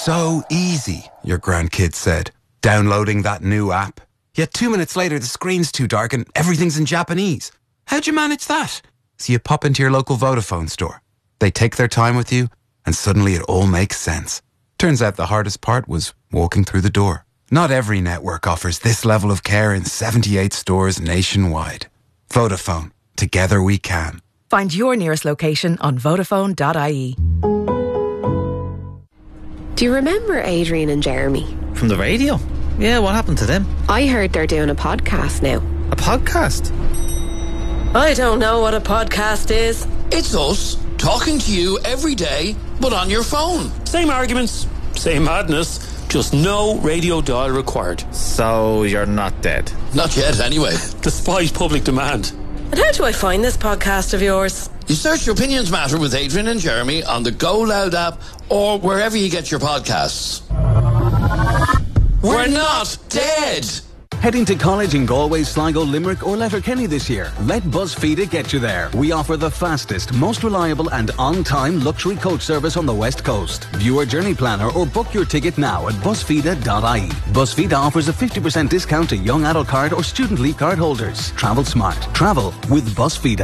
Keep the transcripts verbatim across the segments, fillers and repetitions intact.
so easy, your grandkids said, downloading that new app. Yet two minutes later, the screen's too dark and everything's in Japanese. How'd you manage that? So you pop into your local Vodafone store. They take their time with you, and suddenly it all makes sense. Turns out the hardest part was walking through the door. Not every network offers this level of care in seventy-eight stores nationwide. Vodafone. Together we can. Find your nearest location on Vodafone dot I E. Do you remember Adrian and Jeremy? From the radio? Yeah, what happened to them? I heard they're doing a podcast now. A podcast? I don't know what a podcast is. It's us, talking to you every day, but on your phone. Same arguments, same madness, just no radio dial required. So you're not dead? Not yet, anyway. Despite public demand. And how do I find this podcast of yours? You search Opinions Matter with Adrian and Jeremy on the Go Loud app or wherever you get your podcasts. We're not dead! Heading to college in Galway, Sligo, Limerick or Letterkenny this year? Let BuzzFeed get you there. We offer the fastest, most reliable and on-time luxury coach service on the West Coast. View our journey planner or book your ticket now at buzzfeed dot I E. BuzzFeed offers a fifty percent discount to young adult card or student leave card holders. Travel smart. Travel with BuzzFeed.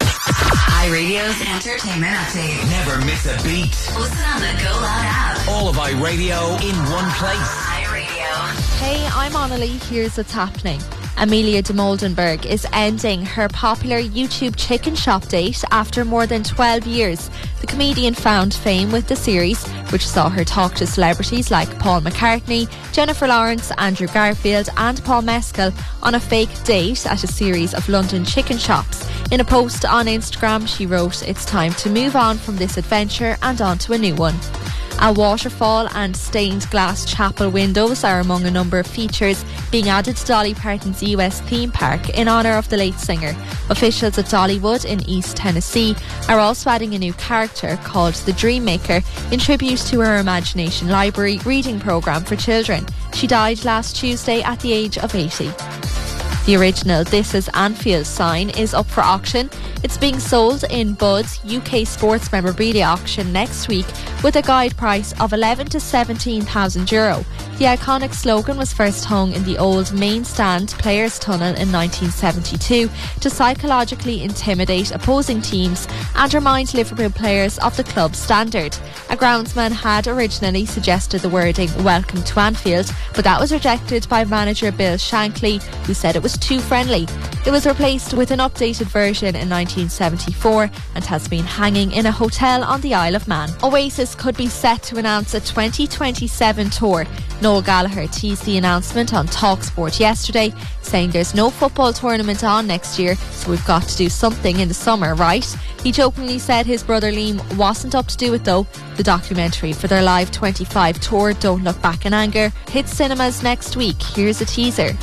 Hi Radio's entertainment update. Never miss a beat. Listen on the Go Loud app. All of iRadio in one place. Hey, I'm Annalie. Here's what's happening. Amelia de Moldenberg is ending her popular YouTube chicken shop date after more than twelve years. The comedian found fame with the series, which saw her talk to celebrities like Paul McCartney, Jennifer Lawrence, Andrew Garfield and Paul Mescal on a fake date at a series of London chicken shops. In a post on Instagram, she wrote, "It's time to move on from this adventure and on to a new one." A waterfall and stained glass chapel windows are among a number of features being added to Dolly Parton's U S theme park in honour of the late singer. Officials at Dollywood in East Tennessee are also adding a new character called the Dreammaker in tribute to her Imagination Library reading programme for children. She died last Tuesday at the age of eighty. The original This Is Anfield sign is up for auction. It's being sold in Bud's U K Sports Memorabilia auction next week with a guide price of eleven to seventeen thousand euro. The iconic slogan was first hung in the old main stand Players Tunnel in nineteen seventy-two to psychologically intimidate opposing teams and remind Liverpool players of the club's standard. A groundsman had originally suggested the wording "Welcome to Anfield," but that was rejected by manager Bill Shankly, who said it was too friendly. It was replaced with an updated version in nineteen seventy-four and has been hanging in a hotel on the Isle of Man. Oasis could be set to announce a twenty twenty-seven tour. Noel Gallagher teased the announcement on TalkSport yesterday, saying there's no football tournament on next year, so we've got to do something in the summer, right? He jokingly said his brother Liam wasn't up to do it though. The documentary for their Live twenty-five tour, Don't Look Back in Anger, hits cinemas next week. Here's a teaser.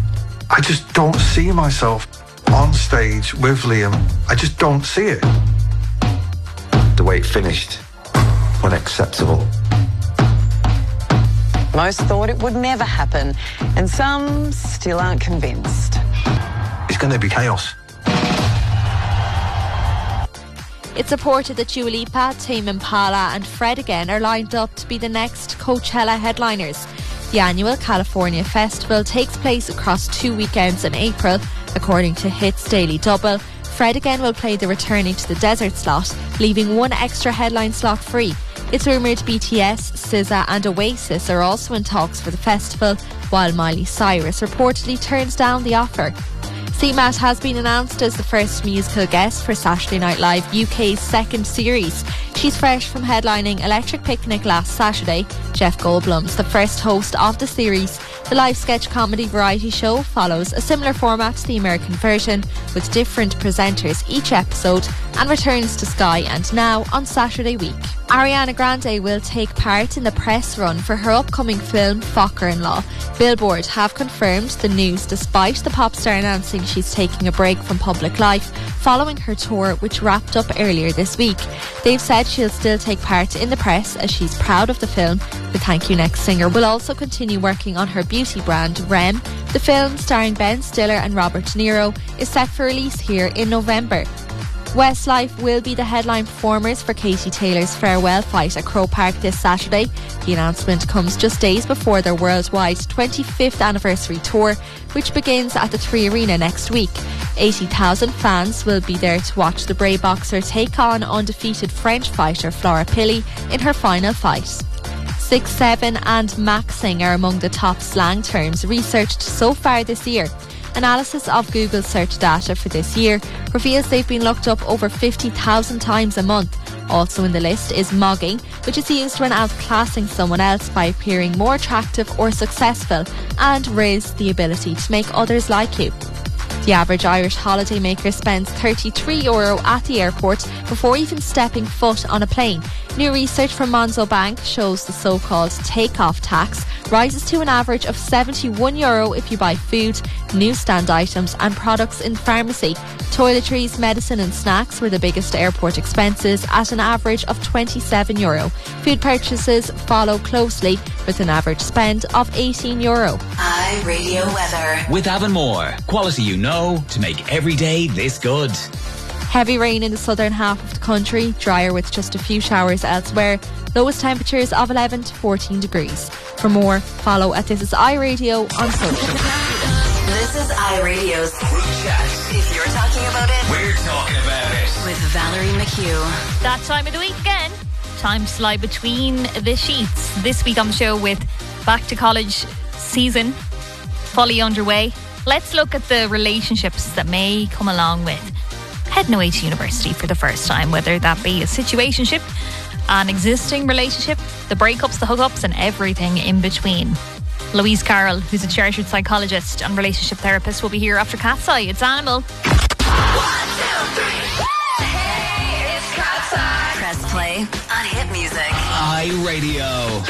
I just don't see myself on stage with Liam. I just don't see it. The way it finished, unacceptable. Most thought it would never happen, and some still aren't convinced. It's going to be chaos. It's reported that Dua Lipa, Tame Impala and Fred Again are lined up to be the next Coachella headliners. The annual California Festival takes place across two weekends in April. According to Hits Daily Double, Fred Again will play the Returning to the Desert slot, leaving one extra headline slot free. It's rumoured B T S, S Z A and Oasis are also in talks for the festival, while Miley Cyrus reportedly turns down the offer. C MAT has been announced as the first musical guest for Saturday Night Live U K's second series. She's fresh from headlining Electric Picnic last Saturday. Jeff Goldblum's the first host of the series. The live sketch comedy variety show follows a similar format to the American version, with different presenters each episode, and returns to Sky and Now on Saturday week. Ariana Grande will take part in the press run for her upcoming film Focker-in-Law. Billboard have confirmed the news despite the pop star announcing she's taking a break from public life following her tour, which wrapped up earlier this week. They've said she'll still take part in the press as she's proud of the film. The Thank You Next singer will also continue working on her beauty brand Rem. The film, starring Ben Stiller and Robert De Niro, is set for release here in November. Westlife will be the headline performers for Katie Taylor's farewell fight at Croke Park this Saturday. The announcement comes just days before their worldwide twenty-fifth anniversary tour, which begins at the Three Arena next week. eighty thousand fans will be there to watch the Bray boxer take on undefeated French fighter Flora Pili in her final fight. Six seven and maxing are among the top slang terms researched so far this year. Analysis of Google search data for this year reveals they've been looked up over fifty thousand times a month. Also in the list is mogging, which is used when outclassing someone else by appearing more attractive or successful, and riz, the ability to make others like you. The average Irish holidaymaker spends thirty-three euro at the airport before even stepping foot on a plane. New research from Monzo Bank shows the so-called take-off tax rises to an average of seventy-one euro if you buy food, newsstand items and products in pharmacy. Toiletries, medicine and snacks were the biggest airport expenses at an average of twenty-seven euro. Food purchases follow closely with an average spend of eighteen euro. iRadio weather. With Avonmore, quality you know to make every day this good. Heavy rain in the southern half of the country, drier with just a few showers elsewhere. Lowest temperatures of eleven to fourteen degrees. For more, follow at This Is iRadio on social. This is iRadio's Group Chat. If you're talking about it, we're talking about it. With Valerie McHugh. That time of the week again. Time to slide between the sheets. This week on the show with back to college season fully underway. Let's look at the relationships that may come along with heading away to university for the first time, whether that be a situationship, an existing relationship, the breakups, the hookups and everything in between. Louise Carroll, who's a chartered psychologist and relationship therapist, will be here after Cat's Eye. It's Animal. One, two, three. Hey, it's Cat's Eye. Press play on Hit Music. iRadio.